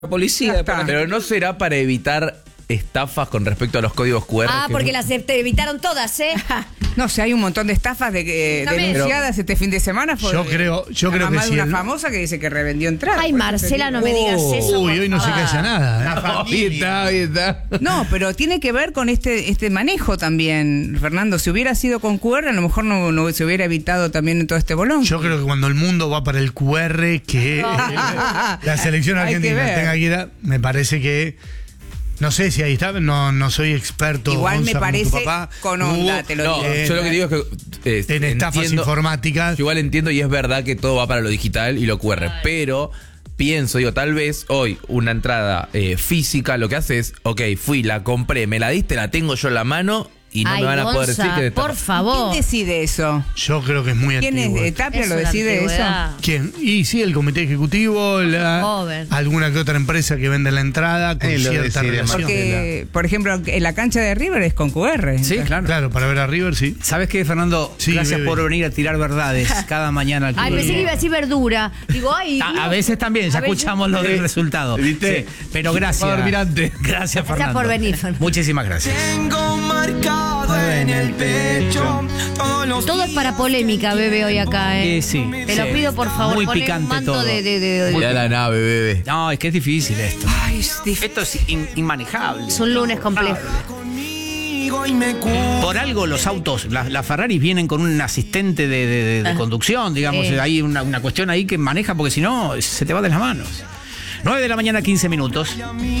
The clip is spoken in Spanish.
Policía, Pero no será para evitar estafas con respecto a los códigos QR. Porque las evitaron todas, ¿eh? No sé, hay un montón de estafas denunciadas este fin de semana. Yo creo que además sí. de una famosa que dice que revendió entradas. Ay, Marcela, no me digas eso. Uy, hoy no se calla nada. Ahí está. No, pero tiene que ver con este manejo también, Fernando. Si hubiera sido con QR, a lo mejor no se hubiera evitado también en todo este bolón. Yo creo que cuando el mundo va para el QR, que la selección Hay que argentina ver. tenga que ir me parece que... No sé si ahí está, no soy experto. Igual Gonza, me como parece tu papá. con onda, te lo No, digo. yo lo que digo es que En estafas informáticas. Yo igual entiendo y es verdad que todo va para lo digital y lo QR, pero pienso, tal vez hoy una entrada física lo que hace es, fui, la compré, me la diste, la tengo yo en la mano y no me van a poder decir que de por favor. ¿Quién decide eso? Yo creo que es muy ¿Quién antiguo. es? ¿Tapia Es lo una decide antigüedad. ¿Quién? Y sí, el comité ejecutivo, Joven. alguna que otra empresa que vende la entrada con Lo cierta decide relación. Porque, por ejemplo, en la cancha de River es con QR. Sí, claro. Claro, para ver a River, sí. ¿Sabes qué, Fernando? Sí, Gracias bebé. por venir a tirar verdades cada mañana al Ay, Club pensé del que iba a decir verdura. Digo, ay. A veces también, ya A veces- escuchamos lo del resultado. ¿Viste? Sí, pero gracias. Almirante. Gracias, Fernando. por venir, Fernando. Muchísimas gracias. Tengo marcado en el pecho todos los Todo es para polémica, bebé, hoy acá, ¿eh? Sí, Te lo sí. pido, por favor. Muy poné picante un manto todo. de Ya la nave, bebé. No, es que es difícil esto. Ay, es difícil. Esto es inmanejable. Es un lunes complejo. conmigo y me cura. Por algo los autos, las Ferraris vienen con un asistente de conducción, digamos, hay una cuestión ahí que maneja porque si no se te va de las manos. 9 de la mañana, 15 minutos.